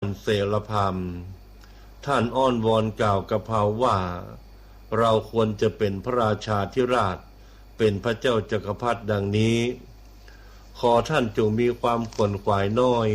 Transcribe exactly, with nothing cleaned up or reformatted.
เสรพัมท่านอ้อนวอนกล่าวกับเฮาว่าเราควรจะเป็นพระราชาธิราชเป็นพระเจ้าจักรพรรดิดังนี้ขอท่านจงมีความขวนขวายน้อย